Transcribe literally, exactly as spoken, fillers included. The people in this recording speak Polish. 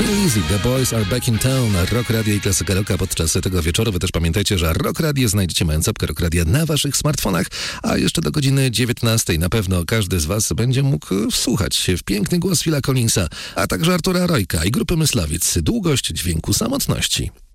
Easy, The Boys Are Back in Town, Rock Radio i Klasyka Rocka podczas tego wieczoru. Wy też pamiętajcie, że Rock Radio znajdziecie mając apkę Rock Radio na waszych smartfonach, a jeszcze do godziny dziewiętnastej na pewno każdy z was będzie mógł wsłuchać się w piękny głos Phila Collinsa, a także Artura Rojka i grupy Myslowic. Długość dźwięku samotności.